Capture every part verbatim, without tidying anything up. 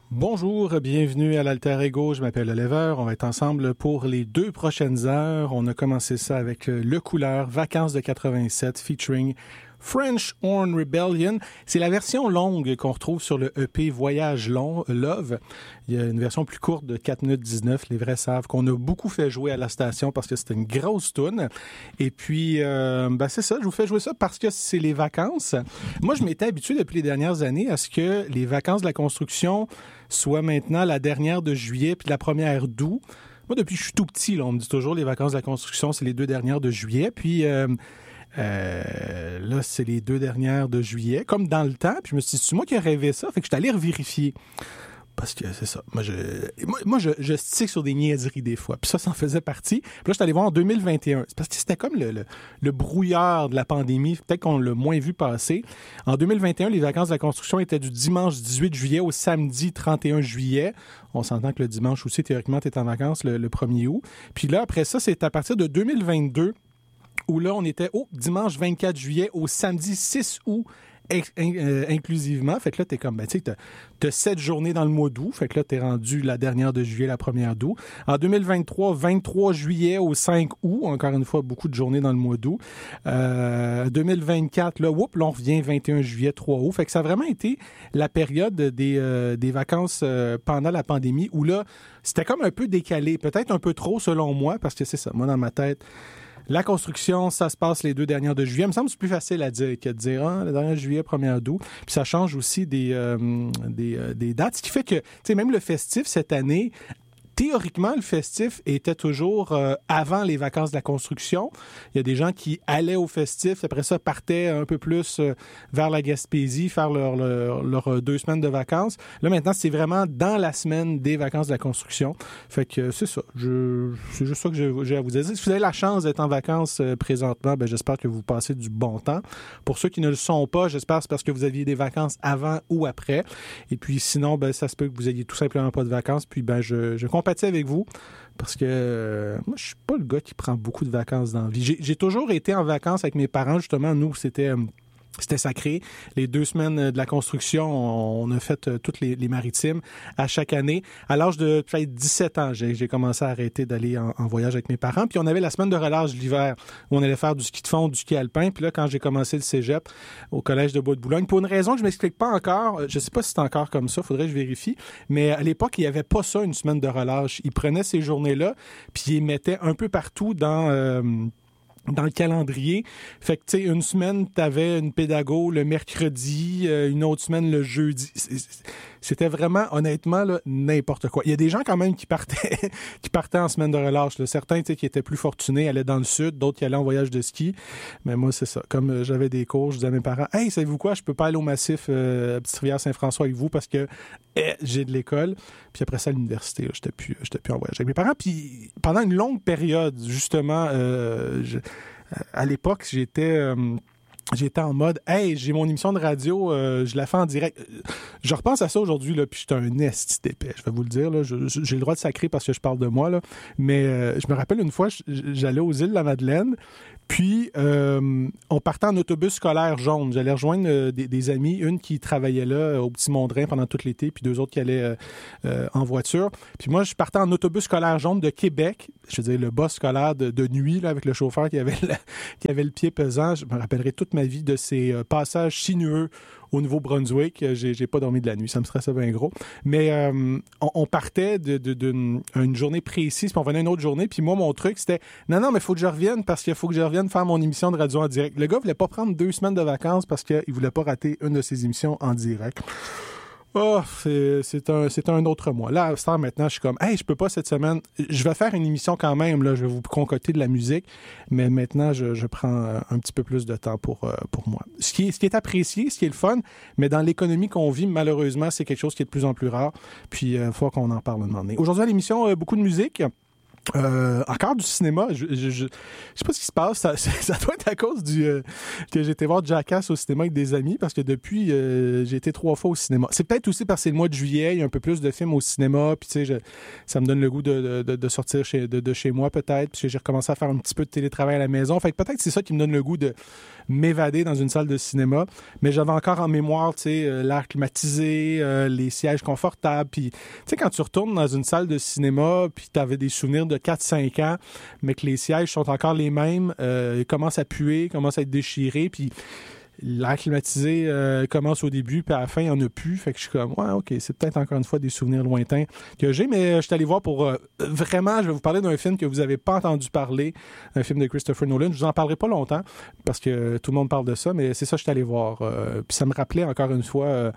Bonjour, bienvenue à l'Alter Ego, je m'appelle Oliver, on va être ensemble pour les deux prochaines heures. On a commencé ça avec Le Couleur, Vacances de quatre-vingt-sept, featuring French Horn Rebellion. C'est la version longue qu'on retrouve sur le E P Voyage Long, Love. Il y a une version plus courte de quatre minutes dix-neuf, les vrais savent, qu'on a beaucoup fait jouer à la station parce que c'était une grosse toune. Et puis, euh, ben c'est ça, je vous fais jouer ça parce que c'est les vacances. Moi, je m'étais habitué depuis les dernières années à ce que les vacances de la construction soient maintenant la dernière de juillet puis la première d'août. Moi, depuis que je suis tout petit, là, on me dit toujours les vacances de la construction, c'est les deux dernières de juillet. Puis... Euh, Euh, là, c'est les deux dernières de juillet, comme dans le temps. Puis je me suis dit, c'est moi qui ai rêvé ça. Fait que je suis allé revérifier. Parce que c'est ça. Moi, je, moi, moi je, je stick sur des niaiseries des fois. Puis ça, ça en faisait partie. Puis là, je suis allé voir en deux mille vingt et un. C'est parce que c'était comme le, le, le brouillard de la pandémie. Peut-être qu'on l'a moins vu passer. En deux mille vingt et un, les vacances de la construction étaient du dimanche dix-huit juillet au samedi trente et un juillet. On s'entend que le dimanche aussi, théoriquement, tu es en vacances le, le premier août. Puis là, après ça, c'est à partir de deux mille vingt-deux où là, on était au dimanche vingt-quatre juillet au samedi six août in- euh, inclusivement. Fait que là, t'es comme, ben, tu sais, t'as, t'as sept journées dans le mois d'août. Fait que là, t'es rendu la dernière de juillet, la première d'août. En deux mille vingt-trois, vingt-trois juillet au cinq août. Encore une fois, beaucoup de journées dans le mois d'août. Euh, deux mille vingt-quatre, là, whoop, là, on revient vingt et un juillet, trois août. Fait que ça a vraiment été la période des, euh, des vacances euh, pendant la pandémie où là, c'était comme un peu décalé. Peut-être un peu trop, selon moi, parce que c'est ça. Moi, dans ma tête, la construction, ça se passe les deux dernières de juillet. Il me semble que c'est plus facile à dire que de dire ah, la dernière de juillet, première d'août. Puis ça change aussi des, euh, des, euh, des dates. Ce qui fait que, tu sais, même le festif cette année, théoriquement, le festif était toujours euh, avant les vacances de la construction. Il y a des gens qui allaient au festif, après ça, partaient un peu plus euh, vers la Gaspésie, faire leurs leur, leur, leur deux semaines de vacances. Là, maintenant, c'est vraiment dans la semaine des vacances de la construction. Fait que euh, c'est ça. Je, c'est juste ça que j'ai, j'ai à vous dire. Si vous avez la chance d'être en vacances euh, présentement, ben, j'espère que vous passez du bon temps. Pour ceux qui ne le sont pas, j'espère que c'est parce que vous aviez des vacances avant ou après. Et puis sinon, ben, ça se peut que vous ayez tout simplement pas de vacances. Puis ben, je, je compatis avec vous parce que euh, moi, je suis pas le gars qui prend beaucoup de vacances dans la vie. J'ai, j'ai toujours été en vacances avec mes parents, justement. Nous, c'était... Euh, C'était sacré. Les deux semaines de la construction, on a fait euh, toutes les, les maritimes à chaque année. À l'âge de peut-être dix-sept ans, j'ai, j'ai commencé à arrêter d'aller en, en voyage avec mes parents. Puis on avait la semaine de relâche l'hiver où on allait faire du ski de fond, du ski alpin. Puis là, quand j'ai commencé le cégep au collège de Bois-de-Boulogne, pour une raison que je m'explique pas encore, je sais pas si c'est encore comme ça, faudrait que je vérifie, mais à l'époque, il y avait pas ça, une semaine de relâche. Ils prenaient ces journées-là, puis ils les mettaient un peu partout dans... Euh, dans le calendrier. Fait que, tu sais, une semaine, t'avais une pédago le mercredi, euh, une autre semaine le jeudi. C'était vraiment, honnêtement, là, n'importe quoi. Il y a des gens quand même qui partaient qui partaient en semaine de relâche. Là. Certains, tu sais, qui étaient plus fortunés, allaient dans le sud, d'autres qui allaient en voyage de ski. Mais moi, c'est ça. Comme euh, j'avais des cours, je disais à mes parents, « Hey, savez-vous quoi? Je peux pas aller au massif euh, à Petite-Rivière-Saint-François avec vous parce que eh, j'ai de l'école. » Puis après ça, à l'université, là, j'étais plus, j'étais plus en voyage avec mes parents. Puis pendant une longue période, justement, euh, je, à l'époque, j'étais... Euh, J'étais en mode, hey, j'ai mon émission de radio, euh, je la fais en direct. Je repense à ça aujourd'hui, là, puis j'étais un esti d'épais, je vais vous le dire. Là, je, j'ai le droit de sacrer parce que je parle de moi, là. Mais euh, je me rappelle une fois, j'allais aux îles de la Madeleine, puis euh, on partait en autobus scolaire jaune. J'allais rejoindre euh, des, des amis, une qui travaillait là au Petit Mondrin pendant tout l'été, puis deux autres qui allaient euh, euh, en voiture. Puis moi, je partais en autobus scolaire jaune de Québec, je veux dire le bus scolaire de, de nuit, là, avec le chauffeur qui avait, le, qui avait le pied pesant. Je me rappellerai toute ma vie de ces euh, passages sinueux au Nouveau-Brunswick. J'ai, j'ai pas dormi de la nuit, ça me stressait bien gros. Mais euh, on, on partait de, de, d'une une journée précise, puis on venait une autre journée. Puis moi, mon truc, c'était non, non, mais il faut que je revienne parce qu'il faut que je revienne faire mon émission de radio en direct. Le gars voulait pas prendre deux semaines de vacances parce qu'il voulait pas rater une de ses émissions en direct. Oh, c'est, c'est, un, c'est un autre mois. Là, à ce temps, maintenant, je suis comme, hey, je peux pas cette semaine. Je vais faire une émission quand même, là, je vais vous concocter de la musique, mais maintenant, je, je prends un petit peu plus de temps pour, pour moi. Ce qui, est, ce qui est apprécié, ce qui est le fun, mais dans l'économie qu'on vit, malheureusement, c'est quelque chose qui est de plus en plus rare. Puis, il euh, faut qu'on en parle un moment donné. Aujourd'hui, à l'émission, euh, beaucoup de musique. Euh, encore du cinéma, je, je, je, je sais pas ce qui se passe, ça, ça doit être à cause du euh, que j'ai été voir Jackass au cinéma avec des amis, parce que depuis, euh, j'ai été trois fois au cinéma. C'est peut-être aussi parce que c'est le mois de juillet, il y a un peu plus de films au cinéma, puis tu sais, je, ça me donne le goût de, de, de sortir chez, de, de chez moi peut-être, puis j'ai recommencé à faire un petit peu de télétravail à la maison, fait que peut-être c'est ça qui me donne le goût de m'évader dans une salle de cinéma, mais j'avais encore en mémoire, tu sais, euh, l'air climatisé, euh, les sièges confortables, puis tu sais, quand tu retournes dans une salle de cinéma, puis t'avais des souvenirs de quatre cinq ans, mais que les sièges sont encore les mêmes, euh, ils commencent à puer, commencent à être déchirés, puis l'air climatisé euh, commence au début, puis à la fin, il n'y en a plus. Fait que je suis comme, ouais, OK, c'est peut-être encore une fois des souvenirs lointains que j'ai, mais je suis allé voir pour... Euh, vraiment, je vais vous parler d'un film que vous n'avez pas entendu parler, un film de Christopher Nolan. Je vous en parlerai pas longtemps, parce que tout le monde parle de ça, mais c'est ça que je suis allé voir. Euh, puis ça me rappelait encore une fois... Euh,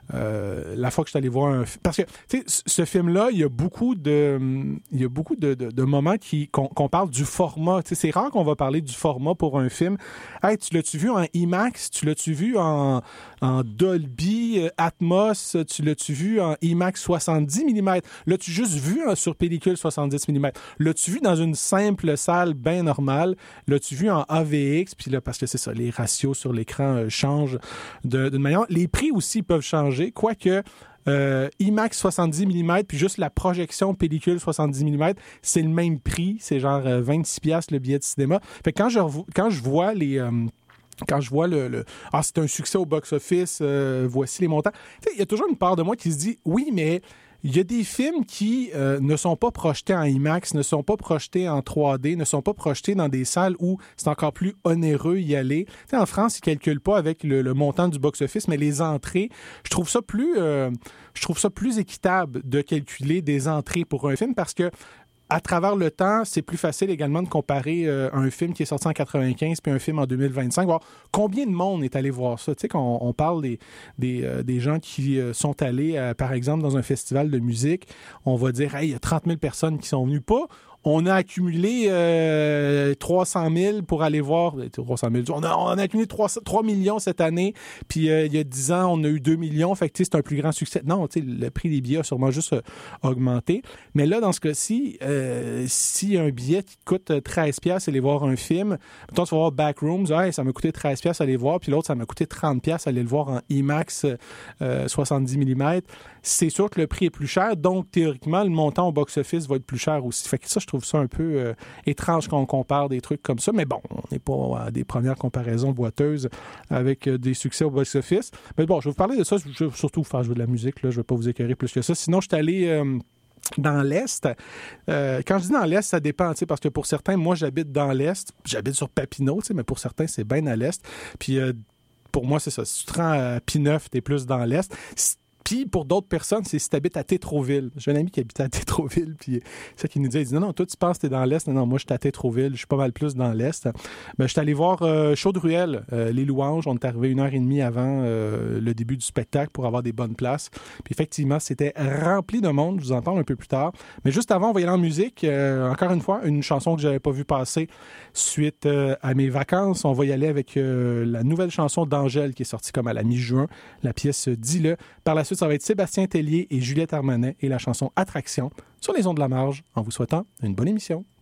Euh, la fois que je suis allé voir un film. Parce que, tu sais, ce film-là, il y a beaucoup de, il y a beaucoup de, de, de moments qui, qu'on, qu'on parle du format. Tu sais, c'est rare qu'on va parler du format pour un film. Hey, tu l'as-tu vu en IMAX? Tu l'as-tu vu en, en Dolby Atmos? Tu l'as-tu vu en IMAX soixante-dix millimètres? L'as-tu juste vu hein, sur pellicule soixante-dix millimètres? L'as-tu vu dans une simple salle bien normale? L'as-tu vu en A V X? Puis là, parce que c'est ça, les ratios sur l'écran euh, changent de, d'une manière. Les prix aussi peuvent changer. Quoique, euh, IMAX soixante-dix millimètres, puis juste la projection pellicule soixante-dix millimètres, c'est le même prix. C'est genre euh, vingt-six dollars le billet de cinéma. Fait que quand je, quand je vois les... Euh, Quand je vois le, le ah c'est un succès au box-office, euh, voici les montants. Il y a toujours une part de moi qui se dit oui, mais il y a des films qui euh, ne sont pas projetés en IMAX, ne sont pas projetés en trois D, ne sont pas projetés dans des salles où c'est encore plus onéreux y aller. T'sais, en France, ils calculent pas avec le, le montant du box-office, mais les entrées, je trouve ça plus, euh, je trouve ça plus équitable de calculer des entrées pour un film parce que à travers le temps, c'est plus facile également de comparer euh, un film qui est sorti en quatre-vingt-quinze puis un film en deux mille vingt-cinq. Voir combien de monde est allé voir ça. Tu sais, quand on, on parle des, des, euh, des gens qui euh, sont allés, euh, par exemple, dans un festival de musique, on va dire, hey, il y a trente mille personnes qui sont venues. Pas, on a accumulé euh, trois cent mille pour aller voir... trois cent mille, on a, on a accumulé trois millions cette année, puis euh, il y a dix ans, on a eu deux millions. Fait que c'est un plus grand succès. Non, le prix des billets a sûrement juste euh, augmenté. Mais là, dans ce cas-ci, euh, si un billet qui te coûte treize dollars aller voir un film, mettons, tu vas voir Backrooms, hey, ça m'a coûté treize dollars aller voir, puis l'autre, ça m'a coûté trente dollars aller le voir en IMAX euh, soixante-dix millimètres. C'est sûr que le prix est plus cher, donc théoriquement, le montant au box-office va être plus cher aussi. Fait que ça, je trouve ça un peu euh, étrange quand on compare des trucs comme ça, mais bon, on n'est pas à des premières comparaisons boiteuses avec euh, des succès au box-office. Mais bon, je vais vous parler de ça, je vais surtout vous faire jouer de la musique, là, je ne vais pas vous écœurer plus que ça. Sinon, je suis allé... Euh, dans l'Est. Euh, quand je dis dans l'Est, ça dépend, parce que pour certains, moi, j'habite dans l'Est. J'habite sur Papineau, mais pour certains, c'est bien à l'Est. Puis euh, pour moi, c'est ça. Si tu te rends à P9, t'es plus dans l'Est. Puis, pour d'autres personnes, c'est si tu habites à Tétroville. J'ai un ami qui habitait à Tétroville, puis c'est ça qu'il nous dit. Il dit, non, non, toi, tu penses que tu es dans l'Est. Non, non, moi, je suis à Tétroville. Je suis pas mal plus dans l'Est. Ben, je suis allé voir euh, Chaude-Ruelle, euh, Les Louanges. On est arrivé une heure et demie avant euh, le début du spectacle pour avoir des bonnes places. Puis, effectivement, c'était rempli de monde. Je vous en parle un peu plus tard. Mais juste avant, on va y aller en musique. Euh, encore une fois, une chanson que j'avais pas vue passer suite euh, à mes vacances. On va y aller avec euh, la nouvelle chanson d'Angèle qui est sortie comme à la mi-juin. La pièce Dis-le. Par la suite, ça va être Sébastien Tellier et Juliette Armanet et la chanson Attraction sur les ondes de la marge en vous souhaitant une bonne émission.